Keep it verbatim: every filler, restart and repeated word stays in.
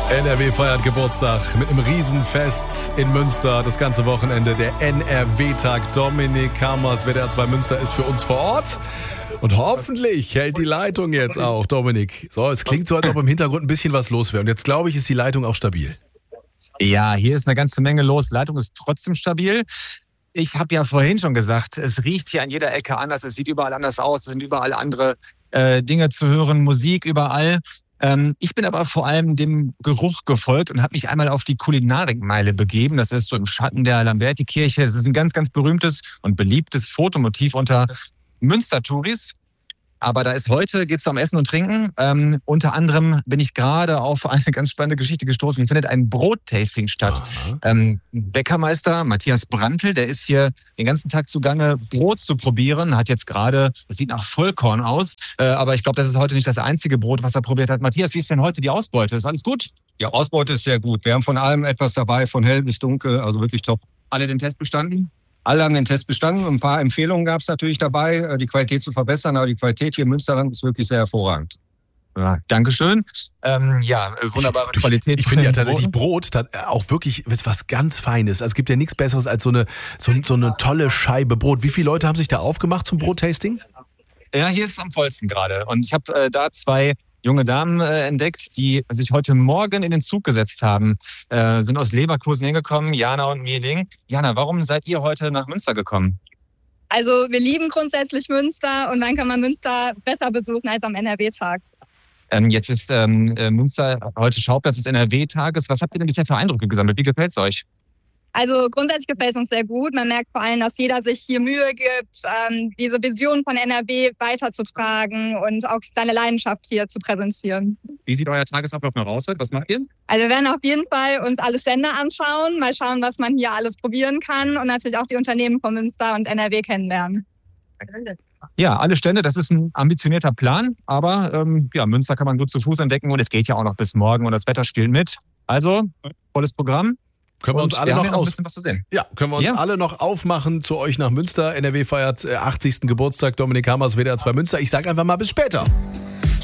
N R W feiert Geburtstag mit einem Riesenfest in Münster. Das ganze Wochenende, der N R W-Tag. Dominik Kammers, W D R zwei Münster, ist für uns vor Ort. Und hoffentlich hält die Leitung jetzt auch, Dominik. So, es klingt so, als ob im Hintergrund ein bisschen was los wäre. Und jetzt glaube ich, ist die Leitung auch stabil. Ja, hier ist eine ganze Menge los. Die Leitung ist trotzdem stabil. Ich habe ja vorhin schon gesagt, es riecht hier an jeder Ecke anders. Es sieht überall anders aus. Es sind überall andere äh, Dinge zu hören, Musik überall. Ähm, ich bin aber vor allem dem Geruch gefolgt und habe mich einmal auf die Kulinarikmeile begeben. Das ist so im Schatten der Lamberti-Kirche. Es ist ein ganz, ganz berühmtes und beliebtes Fotomotiv unter Münster-Touris. Aber da ist heute, geht es um Essen und Trinken. Ähm, unter anderem bin ich gerade auf eine ganz spannende Geschichte gestoßen. Hier findet ein Brottasting statt. Ähm, Bäckermeister Matthias Brandl, der ist hier den ganzen Tag zugange, Brot zu probieren. Hat jetzt gerade, das sieht nach Vollkorn aus, äh, aber ich glaube, das ist heute nicht das einzige Brot, was er probiert hat. Matthias, wie ist denn heute die Ausbeute? Ist alles gut? Ja, Ausbeute ist sehr gut. Wir haben von allem etwas dabei, von hell bis dunkel, also wirklich top. Alle den Test bestanden? Alle haben den Test bestanden. Ein paar Empfehlungen gab es natürlich dabei, die Qualität zu verbessern. Aber die Qualität hier im Münsterland ist wirklich sehr hervorragend. Ja, Dankeschön. Ähm, ja, wunderbare ich, Qualität. Ich finde ja tatsächlich Brot auch wirklich was ganz Feines. Also es gibt ja nichts Besseres als so eine, so, so eine tolle Scheibe Brot. Wie viele Leute haben sich da aufgemacht zum Brottasting? Ja, hier ist es am vollsten gerade. Und ich habe äh, da zwei junge Damen äh, entdeckt, die sich heute Morgen in den Zug gesetzt haben, äh, sind aus Leverkusen hingekommen, Jana und Mieling. Jana, warum seid ihr heute nach Münster gekommen? Also wir lieben grundsätzlich Münster und dann kann man Münster besser besuchen als am N R W-Tag. Ähm, jetzt ist ähm, Münster heute Schauplatz des N R W-Tages. Was habt ihr denn bisher für Eindrücke gesammelt? Wie gefällt es euch? Also grundsätzlich gefällt es uns sehr gut. Man merkt vor allem, dass jeder sich hier Mühe gibt, ähm, diese Vision von N R W weiterzutragen und auch seine Leidenschaft hier zu präsentieren. Wie sieht euer Tagesablauf noch aus heute? Was macht ihr? Also wir werden auf jeden Fall uns alle Stände anschauen, mal schauen, was man hier alles probieren kann und natürlich auch die Unternehmen von Münster und N R W kennenlernen. Ja, alle Stände, das ist ein ambitionierter Plan, aber ähm, ja, Münster kann man gut zu Fuß entdecken und es geht ja auch noch bis morgen und das Wetter spielt mit. Also, volles Programm. Können wir uns und alle wir noch, haben ja noch aus- ein bisschen was zu sehen. Ja, können wir uns Ja. alle noch aufmachen zu euch nach Münster. N R W feiert äh, achtzigsten Geburtstag. Dominik Kammers, W D R zwei Münster. Ich sage einfach mal bis später.